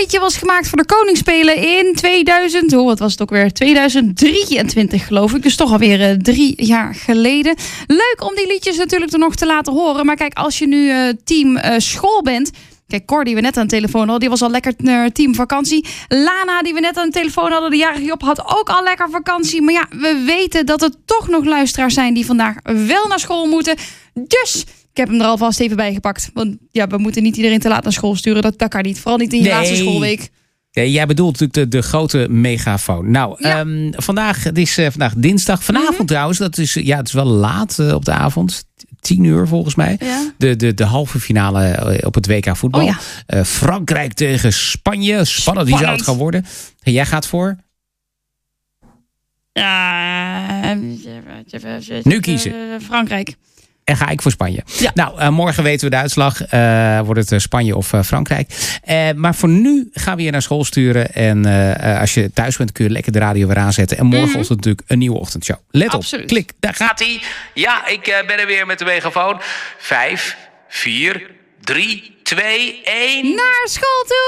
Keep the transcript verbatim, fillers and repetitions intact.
liedje was gemaakt voor de Koningsspelen in tweeduizend... Oh, wat was het ook weer? tweeduizend drieëntwintig geloof ik. Dus toch alweer uh, drie jaar geleden. Leuk om die liedjes natuurlijk er nog te laten horen. Maar kijk, als je nu uh, team uh, school bent... Kijk, Cor, die we net aan de telefoon hadden, die was al lekker naar team vakantie. Lana, die we net aan de telefoon hadden, de jarige Job, had ook al lekker vakantie. Maar ja, we weten dat er toch nog luisteraars zijn die vandaag wel naar school moeten. Dus ik heb hem er alvast even bij gepakt. Want ja, we moeten niet iedereen te laat naar school sturen. Dat, dat kan niet. Vooral niet in je nee. laatste schoolweek. Nee, jij bedoelt natuurlijk de, de grote megafoon. Nou, ja. um, vandaag, het is uh, vandaag dinsdag. Vanavond mm-hmm. trouwens, dat is, ja, het is wel laat uh, op de avond. Tien uur volgens mij. Ja. De, de, de halve finale op het W K voetbal. Oh, ja. uh, Frankrijk tegen Spanje. Spannend, Spannend, die zou het gaan worden. En jij gaat voor? Uh, nu kiezen. Uh, Frankrijk. En ga ik voor Spanje. Ja. Nou, uh, morgen weten we de uitslag. Uh, wordt het uh, Spanje of uh, Frankrijk. Uh, maar voor nu gaan we je naar school sturen. En uh, uh, als je thuis bent kun je lekker de radio weer aanzetten. En morgen mm-hmm. is het natuurlijk een nieuwe ochtendshow. Let Absoluut. op, klik. Daar gaat hij. Ja, ik uh, ben er weer met de megafoon. Vijf, vier, drie, twee, één. Naar school toe!